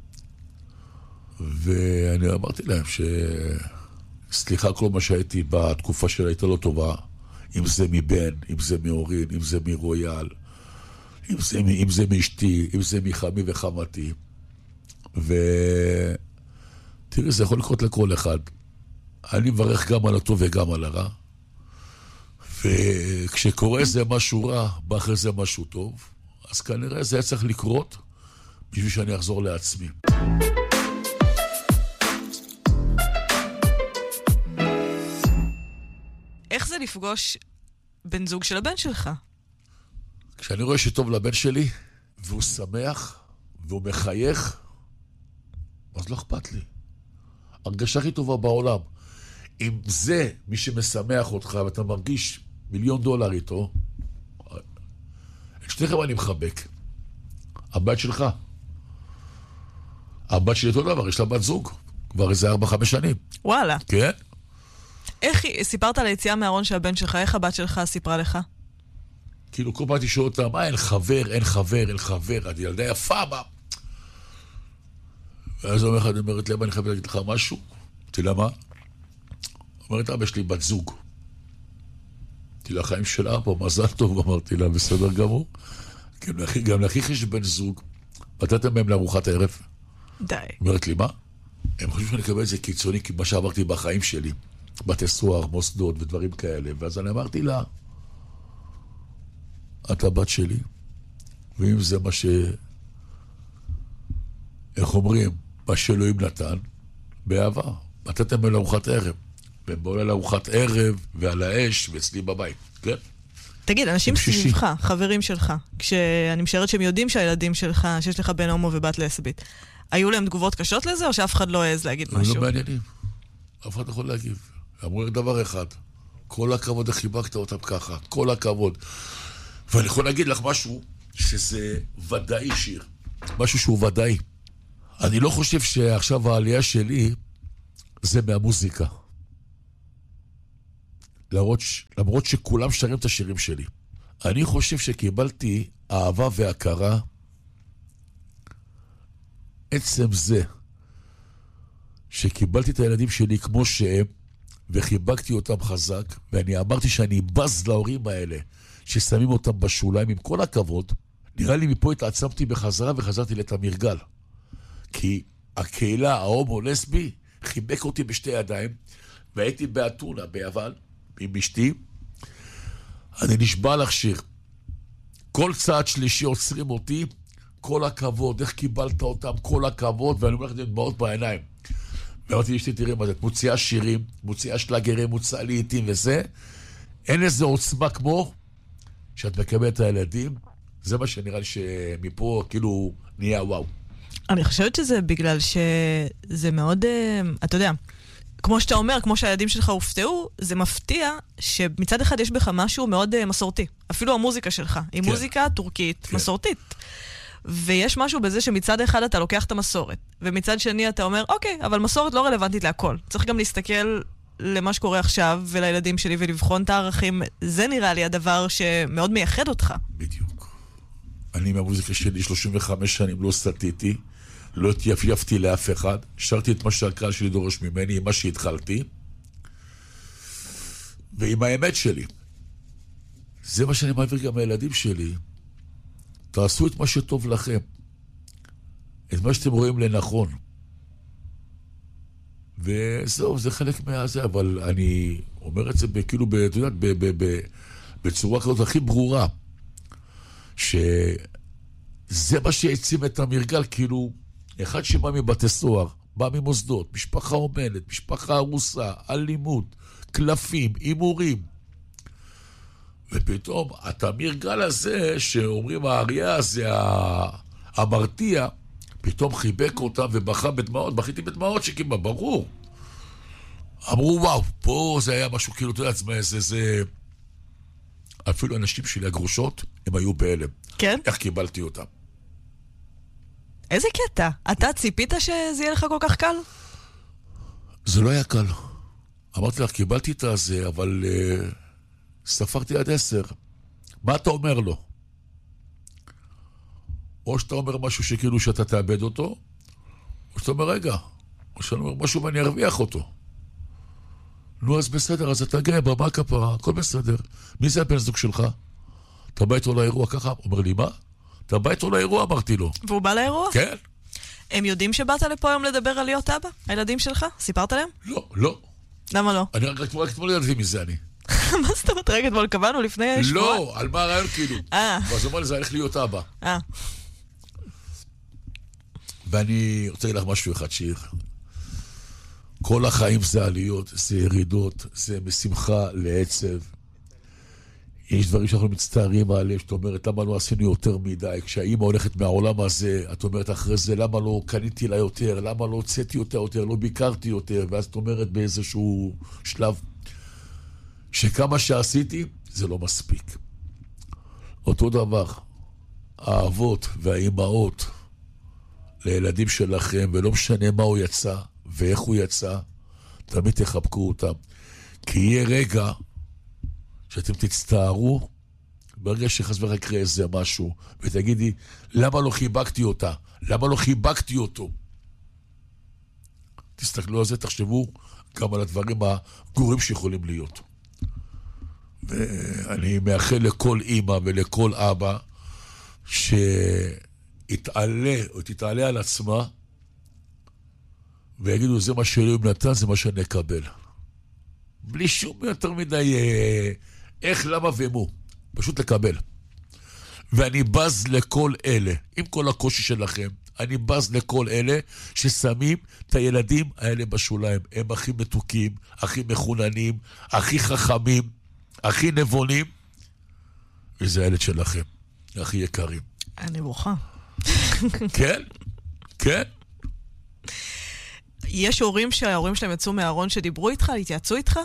ואני אמרתי להם סליחה כל מה שהייתי בתקופה שלה הייתה לא טובה, אם זה מבן, אם זה מאורין, אם זה מרויאל, אם זה מאשתי, אם זה מחמי וחמתי. ותראי, זה יכול לקרות לכל אחד. אני מברך גם על הטוב וגם על הרע. וכשקורה זה משהו רע, באחרי זה משהו טוב, אז כנראה זה היה צריך לקרות בשביל שאני אחזור לעצמי. איך זה לפגוש בן זוג של הבן שלך? כשאני רואה שטוב לבן שלי, והוא שמח, והוא מחייך, אז לא אכפת לי. הרגשה הכי טובה בעולם. אם זה מי שמשמח אותך, ואתה מרגיש $1,000,000 איתו, את שניכם אני מחבק. הבת שלך. הבת שלי אותו דבר, יש לה בת זוג. כבר איזה 4-5 שנים. וואלה. כן? איך סיפרת על היציאה מהארון של הבן שלך, איך הבת שלך סיפרה לך? כאילו כל פעם תשאול אותה, מה, אין חבר, אין חבר, אין חבר, את ילדה יפה, מה? ואז אומר אחד, אומרת, למה אני חייב להגיד לך משהו? אמרתי לה, מה? אומרת, אבא, יש לי בת זוג. אמרתי לה, חיים של אבא, מזל טוב, אמרתי לה, בסדר גמור. גם לאחיך יש בן זוג, נתתם מהם לארוחת הערב. די. אומרת לי, מה? הם חושבים שאני אקבל את זה קיצוני, כי מה שעברתי בחיים שלי, בתי סוהר, מוסדות ודברים כאלה, ואז אני אמרתי לה, את הבת שלי, ואם זה מה איך אומרים, מה שאלוהים נתן, באהבה. נתתם מהם לארוחת ערב. והם באו לארוחת ערב, ועל האש, ואצלי בבית, כן? תגיד, אנשים סביבך, חברים שלך, כשאני משערת שהם יודעים שהילדים שלך, שיש לך בן הומו ובת לסבית, היו להם תגובות קשות לזה, או שאף אחד לא העז להגיד משהו? הם לא מעניינים. אף אחד יכול להגיב. אמרו רק דבר אחד, כל הכבוד, חיבקת אותם ככה, כל הכבוד. ואני יכול להגיד לך משהו, שזה ודאי שיר. משהו שהוא ודאי. אני לא חושב שעכשיו העלייה שלי, זה מהמוזיקה. למרות שכולם שרים את השירים שלי. אני חושב שקיבלתי אהבה והכרה, עצם זה שקיבלתי את הילדים שלי כמו שהם, וחיבקתי אותם חזק, ואני אמרתי שאני בז להורים האלה, ששמים אותם בשוליים, עם כל הכבוד, נראה לי מפה התעצמתי בחזרה וחזרתי לתמיר גל. כי הקהילה ההומו-לסבי חיבק אותי בשתי ידיים, והייתי באתונה, ביוון, עם אשתי. אני נשבע לך שיר. כל צעד שלישי עוצרים אותי, כל הכבוד, איך קיבלת אותם, כל הכבוד, ואני אומר לך את דמעות בעיניים. ואמרתי לאשתי, תראי מה זה, מוציאה שירים, מוציאה שלגרים, מוציאה לעיתים וזה, אין איזה עוצמה כמו שאת מקבלת את הילדים, זה מה שנראה לי שמפה כאילו נהיה וואו. אני חושבת שזה בגלל שזה מאוד, אתה יודע, כמו שאתה אומר, כמו שהילדים שלך הופתעו, זה מפתיע שמצד אחד יש בך משהו מאוד מסורתי. אפילו המוזיקה שלך, היא כן. מוזיקה טורקית, כן. מסורתית. ויש משהו בזה שמצד אחד אתה לוקח את המסורת, ומצד שני אתה אומר, אוקיי, אבל מסורת לא רלוונטית להכל. צריך גם להסתכל למה שקורה עכשיו ולילדים שלי ולבחון את הערכים. זה נראה לי הדבר שמאוד מייחד אותך. בדיוק. אני מהמוזיקה שלי 35 שנים לא סתיתי, לא התייפייפתי לאף אחד, שרתי את מה שהקהל שלי דורש ממני, עם מה שהתחלתי, ועם האמת שלי. זה מה שאני מעביר גם לילדים שלי. תעשו את מה שטוב לכם. את מה שאתם רואים לנכון. וזהו, זה חלק מהזה, אבל אני אומר את זה כאילו, אתה יודעת, בצורה כזאת הכי ברורה, שזה מה שהעצים את המרגל, כאילו, אחד שבא מבתי סוהר, בא ממוסדות, משפחה אומנת, משפחה הרוסה, אלימות, קלפים, אימורים, ופתאום התמיר גל הזה, שאומרים האריה הזה, המרתיע, פתאום חיבק אותם ובכה בדמעות, בכיתי בדמעות שכמעט, ברור. אמרו, וואו, פה זה היה משהו, כאילו, אתה יודע, זה... אפילו אנשים שלי הגרושות, הם היו בהלם. כן? איך קיבלתי אותם. איזה קטע? אתה ציפית שזה יהיה לך כל כך קל? זה לא היה קל. אמרתי לך, קיבלתי את הזה, אבל... ספרתי עד 10. מה אתה אומר לו? או שאתה אומר משהו שכאילו שאתה תאבד אותו, או שאתה אומר רגע, או שאתה אומר משהו ואני ארוויח אותו. נו, אז בסדר, אז אתה גאה, במה כפרה, הכל בסדר. מי זה הבן זוג שלך? אתה בא איתו לאירוע ככה? אומר לי, מה? אתה בא איתו לאירוע, אמרתי לו. והוא בא לאירוע? כן. הם יודעים שבאת לפה היום לדבר על להיות אבא? הילדים שלך? סיפרת להם? לא, לא. למה לא? אני רק אתמול ידעתי מזה אני. מה זאת אומרת? רגע, אתמול קבענו לפני שבוע? לא, על מה הרעיון כאילו. ואז הוא אמר לי, זה הולך להיות אבא. ואני רוצה להגיד לך משהו אחד, שיר. כל החיים זה עליות, זה ירידות, זה משמחה לעצב. יש דברים שאנחנו מצטערים עליהם, שאת אומרת, למה לא עשינו יותר מדי? כשהאמא הולכת מהעולם הזה, את אומרת אחרי זה, למה לא קניתי לה יותר? למה לא הוצאתי אותה יותר? לא ביקרתי יותר? ואז את אומרת באיזשהו שלב, שכמה שעשיתי, זה לא מספיק. אותו דבר, האבות והאימהות לילדים שלכם, ולא משנה מה הוא יצא ואיך הוא יצא, תמיד תחבקו אותם. כי יהיה רגע שאתם תצטערו, ברגע שחס וחלילה יקרה איזה משהו, ותגידי, למה לא חיבקתי אותה? למה לא חיבקתי אותו? תסתכלו על זה, תחשבו גם על הדברים הגרועים שיכולים להיות. ואני מאחל לכל אמא ולכל אבא שתתעלה על עצמה ויגידו, זה מה שאלוהים נתן, זה מה שאני אקבל. בלי שום יותר מדי איך, למה ומו. פשוט לקבל. ואני בז לכל אלה, עם כל הקושי שלכם, אני בז לכל אלה ששמים את הילדים האלה בשוליים. הם הכי מתוקים, הכי מחוננים, הכי חכמים, הכי נבונים, וזה הילד שלכם, הכי יקרים. אני ברוכה. כן, כן. יש הורים שההורים שלהם יצאו מהארון שדיברו איתך, התייעצו איתך?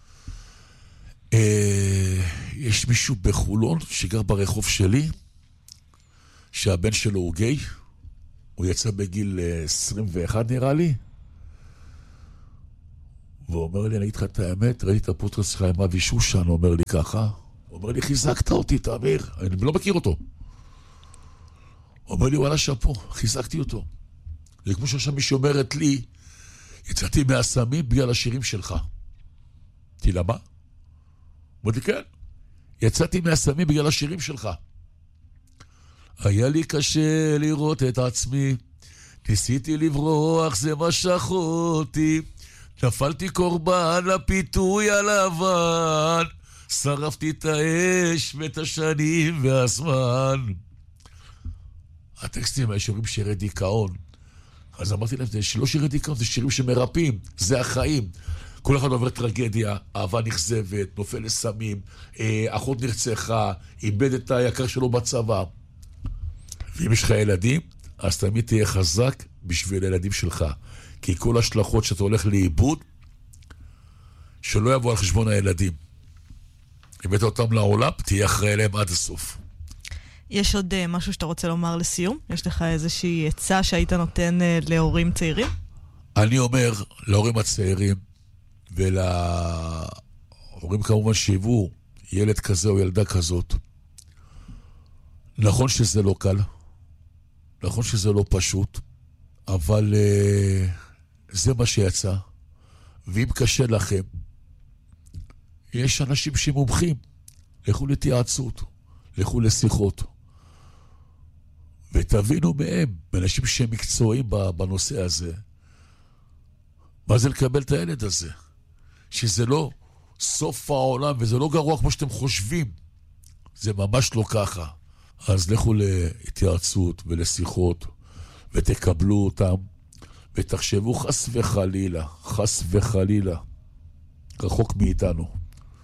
יש מישהו בחולון שגר ברחוב שלי, שהבן שלו הוא גיי, הוא יצא בגיל 21 נראה לי, והוא אומר לי, אני אגיד לך את האמת, ראיתי את הפודקאסט שלך עם אבי שושן, הוא אומר לי ככה, הוא אומר לי, חיזקת אותי, תאמיר, אני לא מכיר אותו. הוא אומר לי, וואלה שפו, חיזקתי אותו. זה כמו שעכשיו מישהו אומרת לי, יצאתי מהסמים בגלל השירים שלך. אמרתי, למה? אמרתי, כן, יצאתי מהסמים בגלל השירים שלך. היה לי קשה לראות את עצמי, ניסיתי לברוח, זה משך אותי, נפלתי קורבן לפיתוי הלבן, שרפתי את האש ואת השנים והזמן. הטקסטים האלה שירים שירי דיכאון. אז אמרתי להם, זה לא שירי דיכאון, זה שירים שמרפאים, זה החיים. כל אחד עובר טרגדיה, אהבה נכזבת, נופל לסמים, אחות נרצחה, איבד את היקר שלו בצבא. ואם יש לך ילדים, אז תמיד תהיה חזק בשביל הילדים שלך. כי כל השלכות שאתה הולך לאיבוד, שלא יבוא על חשבון הילדים. הבאת אותם לעולם, תהיה אחראי להם עד הסוף. יש עוד משהו שאתה רוצה לומר לסיום? יש לך איזושהי עצה שהיית נותן להורים צעירים? אני אומר להורים הצעירים, ולהורים כמובן שיבואו ילד כזה או ילדה כזאת. נכון שזה לא קל, נכון שזה לא פשוט, אבל זה מה שיצא. ואם קשה לכם, יש אנשים שמומחים. לכו להתייעצות, לכו לשיחות. ותבינו מהם, אנשים שהם מקצועיים בנושא הזה, מה זה לקבל את הילד הזה? שזה לא סוף העולם, וזה לא גרוע כמו שאתם חושבים. זה ממש לא ככה. אז לכו להתייעצות ולשיחות, ותקבלו אותם, ותחשבו חס וחלילה, רחוק מאיתנו.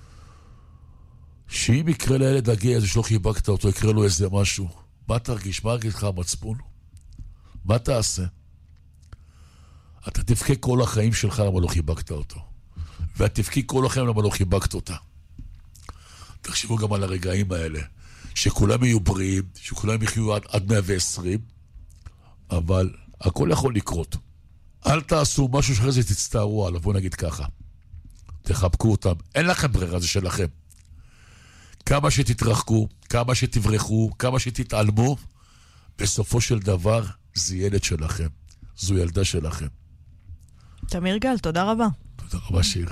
שאם יקרה לילד הגיע איזה שלא חיבקת אותו, יקרה לו איזה משהו, מה תרגיש? מה הרגיש לך המצפון? מה תעשה? אתה תבכה כל החיים שלך למה לא חיבקת אותו. ואת תבכי כל החיים למה לא חיבקת אותה. תחשבו גם על הרגעים האלה. שכולם יהיו בריאים, שכולם יחיו עד 120, אבל הכל יכול לקרות. אל תעשו משהו שאחרי זה תצטערו עליו, בואו נגיד ככה. תחבקו אותם. אין לכם ברירה, זה שלכם. כמה שתתרחקו, כמה שתברחו, כמה שתתעלמו, בסופו של דבר זה ילד שלכם. זו ילדה שלכם. תמיר גל, תודה רבה. תודה רבה, שיר.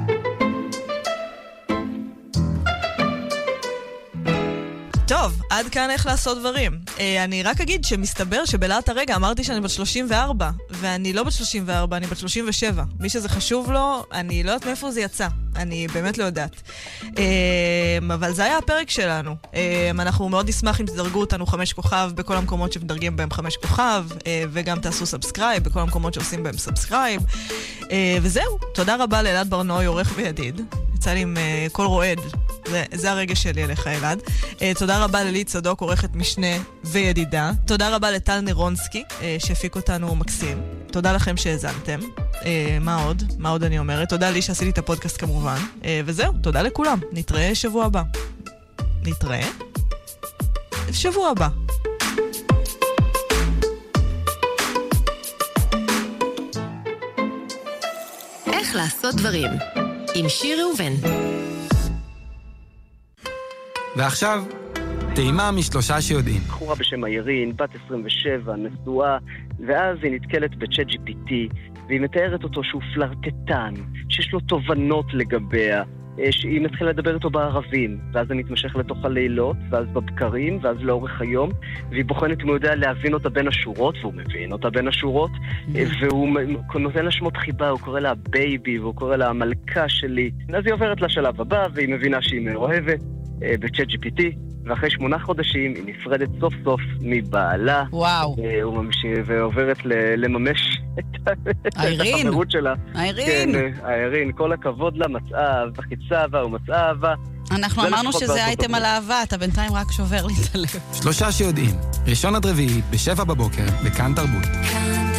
טוב, עד כאן איך לעשות דברים. אני רק אגיד שמסתבר שבלעת הרגע אמרתי שאני בת 34, ואני לא בת 34, אני בת 37. מי שזה חשוב לו, אני לא יודעת מאיפה זה יצא. אני באמת לא יודעת. אבל זה היה הפרק שלנו. אנחנו מאוד נשמח אם תדרגו אותנו 5 כוכב בכל המקומות שמדרגים בהם 5 כוכב, וגם תעשו סאבסקרייב בכל המקומות שעושים בהם סאבסקרייב. וזהו, תודה רבה לאלעד ברנועי, עורך וידיד. יצא לי עם קול רועד. זה הרגש שלי אליך, אלעד. תודה רבה ללי צדוק, עורכת משנה וידידה. תודה רבה לטל נירונסקי, שהפיק אותנו מקסים. תודה לכם שהזנתם. מה עוד אני אומרת? תודה לי שעשיתי את הפודקאסט כמובן. וזהו, תודה לכולם. נתראה שבוע הבא. נתראה שבוע הבא. איך לעשות דברים עם שיר ראובן. ועכשיו, טעימה משלושה שיודעים. בחורה בשם אירין, בת 27, נשואה, ואז היא נתקלת בצ'אט GPT, והיא מתארת אותו שהוא פלרטטן, שיש לו תובנות לגביה, שהיא מתחילה לדבר איתו בערבים, ואז זה מתמשך לתוך הלילות, ואז בבקרים, ואז לאורך היום, והיא בוחנת אם הוא יודע להבין אותה בין השורות, והוא מבין אותה בין השורות, והוא נותן לה שמות חיבה, הוא קורא לה בייבי, והוא קורא לה המלכה שלי, אז היא עוברת לשלב הבא, והיא מבינה שהיא מאוהבת בצ'אט GPT, ואחרי 8 חודשים היא נפרדת סוף סוף מבעלה. וואו. ועוברת לממש את החברות שלה. האירין. כן, האירין, כל הכבוד לה, מצאה בחיצה בה ומצאה אהבה. אנחנו אמרנו שזה אייטם על אהבה, אתה בינתיים רק שובר לי את הלב. 3 שיודעים, 1 עד 4, ב-7 בבוקר, בכאן תרבות.